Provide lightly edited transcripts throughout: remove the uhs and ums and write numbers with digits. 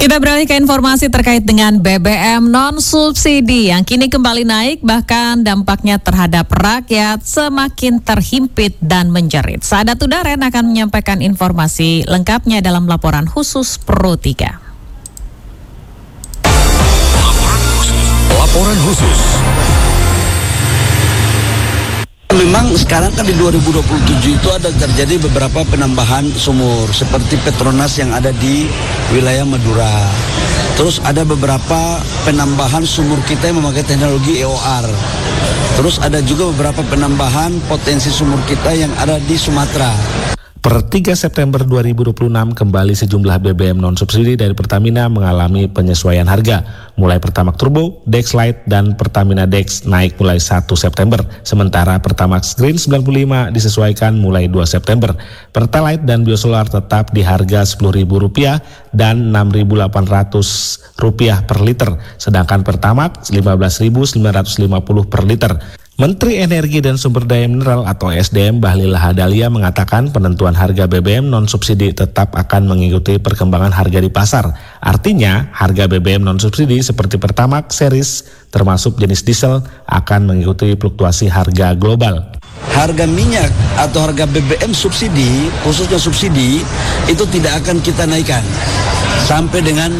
Kita beralih ke informasi terkait dengan BBM non-subsidi yang kini kembali naik, bahkan dampaknya terhadap rakyat semakin terhimpit dan menjerit. Saadat Udaren akan menyampaikan informasi lengkapnya dalam laporan khusus Pro 3. Laporan khusus. Memang sekarang kan di 2027 itu ada terjadi beberapa penambahan sumur seperti Petronas yang ada di wilayah Madura. Terus ada beberapa penambahan sumur kita yang memakai teknologi EOR. Terus ada juga beberapa penambahan potensi sumur kita yang ada di Sumatera. Per 3 September 2026 kembali sejumlah BBM non-subsidi dari Pertamina mengalami penyesuaian harga. Mulai Pertamax Turbo, Dex Lite, dan Pertamina Dex naik mulai 1 September. Sementara Pertamax Green 95 disesuaikan mulai 2 September. Pertalite dan Biosolar tetap di harga Rp10.000 dan Rp6.800 per liter. Sedangkan Pertamax Rp15.950 per liter. Menteri Energi dan Sumber Daya Mineral atau SDM Bahlil Lahadalia mengatakan penentuan harga BBM non-subsidi tetap akan mengikuti perkembangan harga di pasar. Artinya, harga BBM non-subsidi seperti Pertamax series termasuk jenis diesel akan mengikuti fluktuasi harga global. Harga minyak atau harga BBM subsidi, khususnya subsidi, itu tidak akan kita naikkan sampai dengan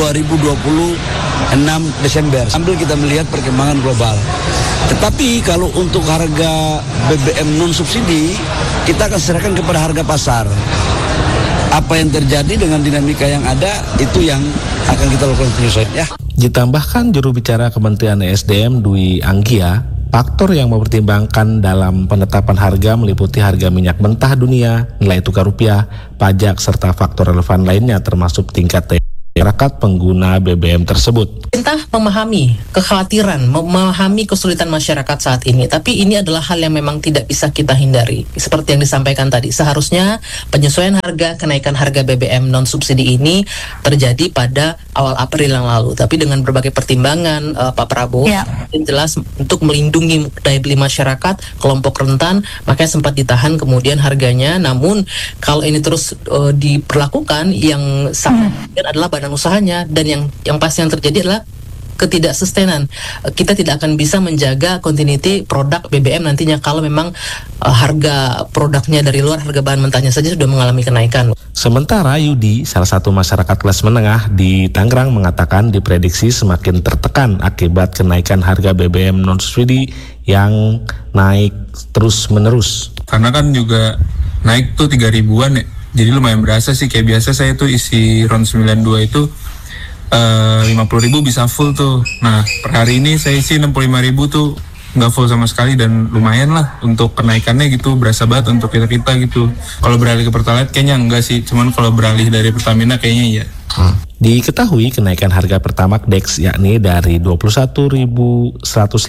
2026 Desember sambil kita melihat perkembangan global. Tetapi kalau untuk harga BBM non subsidi kita akan serahkan kepada harga pasar. Apa yang terjadi dengan dinamika yang ada itu yang akan kita lakukan penyesuaian ya. Ditambahkan juru bicara Kementerian SDM Dwi Anggia, faktor yang mempertimbangkan dalam penetapan harga meliputi harga minyak mentah dunia, nilai tukar rupiah, pajak serta faktor relevan lainnya termasuk tingkat masyarakat pengguna BBM tersebut. Pemerintah memahami kekhawatiran, memahami kesulitan masyarakat saat ini, tapi ini adalah hal yang memang tidak bisa kita hindari. Seperti yang disampaikan tadi, seharusnya penyesuaian harga, kenaikan harga BBM non-subsidi ini terjadi pada awal April yang lalu. Tapi dengan berbagai pertimbangan Pak Prabowo, yang jelas untuk melindungi daya beli masyarakat, kelompok rentan, makanya sempat ditahan kemudian harganya. Namun kalau ini terus diberlakukan, yang sangat adalah badan usahanya, dan yang pasti yang terjadi adalah ketidaksustenan. Kita tidak akan bisa menjaga continuity produk BBM nantinya kalau memang harga produknya dari luar, harga bahan mentahnya saja sudah mengalami kenaikan. Sementara Yudi, salah satu masyarakat kelas menengah di Tangerang, mengatakan diprediksi semakin tertekan akibat kenaikan harga BBM non-subsidi yang naik terus-menerus. Karena kan juga naik tuh 3.000-an ya. Jadi lumayan berasa sih, kayak biasa saya tuh isi RON 92 itu 50.000 bisa full tuh. Nah per hari ini saya isi 65.000 tuh nggak full sama sekali, dan lumayan lah untuk kenaikannya gitu, berasa banget untuk kita gitu. Kalau beralih ke Pertalite kayaknya enggak sih, cuman kalau beralih dari Pertamina kayaknya iya. Diketahui kenaikan harga Pertamax Dex yakni dari Rp21.150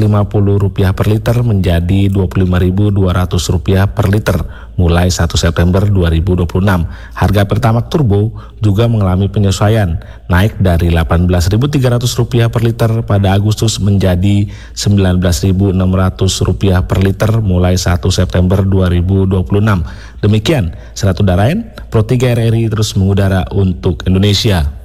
per liter menjadi Rp25.200 per liter mulai 1 September 2026. Harga Pertamax Turbo juga mengalami penyesuaian, naik dari Rp18.300 per liter pada Agustus menjadi Rp19.600 per liter mulai 1 September 2026. Demikian, Saadat Udaren, Pro 3 RRI terus mengudara untuk Indonesia.